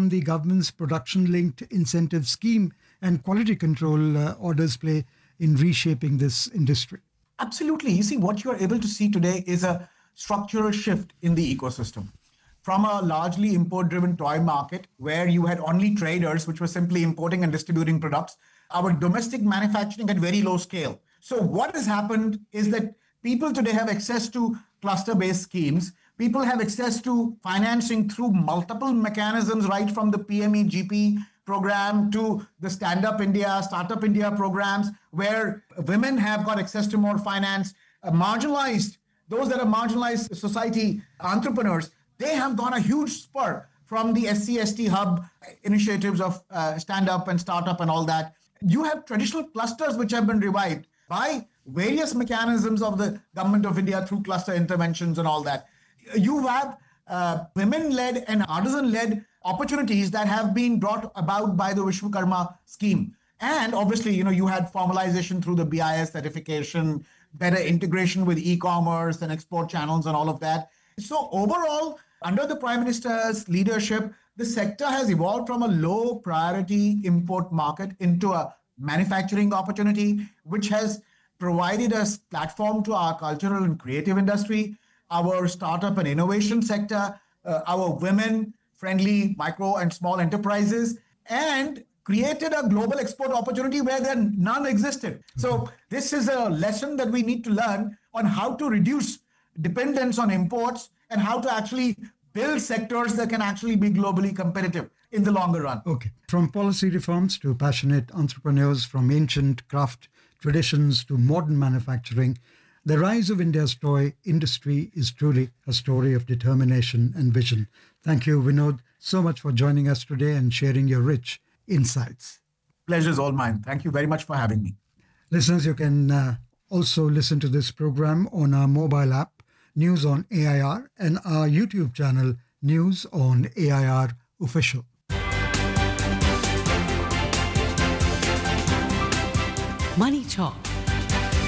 can the government's production-linked incentive scheme and quality control orders play in reshaping this industry? Absolutely. You see, what you are able to see today is a structural shift in the ecosystem. From a largely import-driven toy market where you had only traders, which were simply importing and distributing products, our domestic manufacturing at very low scale. So what has happened is that people today have access to cluster-based schemes. People have access to financing through multiple mechanisms, right from the PME-GP program to the Stand Up India, Startup India programs, where women have got access to more finance. Those that are marginalized society entrepreneurs, they have got a huge spur from the SC/ST hub initiatives of Stand Up and Startup and all that. You have traditional clusters which have been revived by various mechanisms of the government of India through cluster interventions and all that. You have women-led and artisan-led opportunities that have been brought about by the Vishwakarma scheme. And obviously, you had formalization through the BIS certification, better integration with e-commerce and export channels and all of that. So overall, under the Prime Minister's leadership, the sector has evolved from a low priority import market into a manufacturing opportunity, which has provided a platform to our cultural and creative industry, our startup and innovation sector, our women-friendly micro and small enterprises, and created a global export opportunity where there none existed. So this is a lesson that we need to learn on how to reduce dependence on imports and how to actually build sectors that can actually be globally competitive in the longer run. Okay. From policy reforms to passionate entrepreneurs, from ancient craft traditions to modern manufacturing, the rise of India's toy industry is truly a story of determination and vision. Thank you, Vinod, so much for joining us today and sharing your rich insights. Pleasure is all mine. Thank you very much for having me. Listeners, you can also listen to this program on our mobile app, News on AIR, and our YouTube channel, News on AIR Official. Money Talk